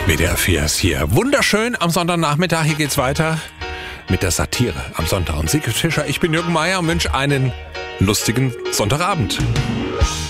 WDR 4 ist hier. Wunderschön am Sonntagnachmittag. Hier geht's weiter mit der Satire am Sonntag. Und Siegfried Fischer, ich bin Jürgen Meier und wünsche einen lustigen Sonntagabend.